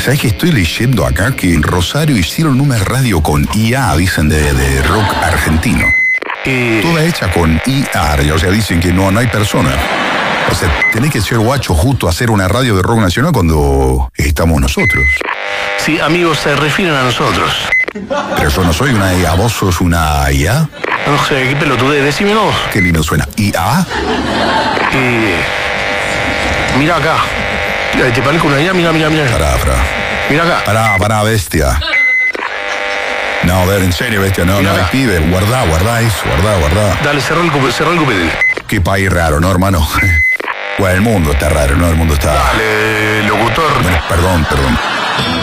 ¿Sabes que estoy leyendo acá que en Rosario hicieron una radio con IA, dicen, de rock argentino? Toda hecha con IA, o sea, dicen que no hay personas. O sea, tenés que ser guacho justo a hacer una radio de rock nacional cuando estamos nosotros. Sí, amigos, se refieren a nosotros. Pero yo no soy una IA, ¿vos sos una IA? No sé, qué pelotudez, decímelo. Qué lindo suena. ¿IA? Mira acá. ¿Te parezco una IA? Mira. Pará. Mira acá. Pará, bestia. No, a ver, en serio, bestia, no, Mira hay acá. pibe. Guardá eso, guardá. Dale, cerrá el cupete. Qué país raro, ¿no, hermano? Bueno, el mundo está raro, ¿no? El mundo está... Dale, locutor. Bueno, perdón.